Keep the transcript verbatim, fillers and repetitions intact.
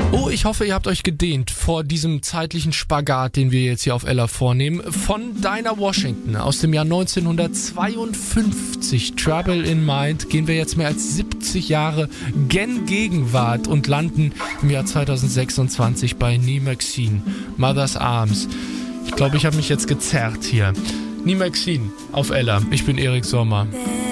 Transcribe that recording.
Oh, ich hoffe, ihr habt euch gedehnt vor diesem zeitlichen Spagat, den wir jetzt hier auf Ella vornehmen. Von Dinah Washington aus dem Jahr neunzehnhundertzweiundfünfzig, Trouble in Mind, gehen wir jetzt mehr als siebzig Jahre gen Gegenwart und landen im Jahr zweitausendsechsundzwanzig bei Nee Maxine, Mother's Arms. Ich glaube, ich habe mich jetzt gezerrt hier. Nee Maxine auf Ella. Ich bin Erik Sommer.